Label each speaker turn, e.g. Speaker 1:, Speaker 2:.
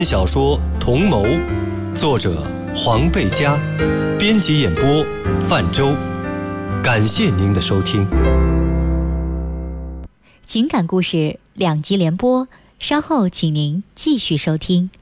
Speaker 1: 小说《同谋》，作者黄贝佳，编辑演播范舟。感谢您的收听。
Speaker 2: 情感故事2集连播，稍后请您继续收听。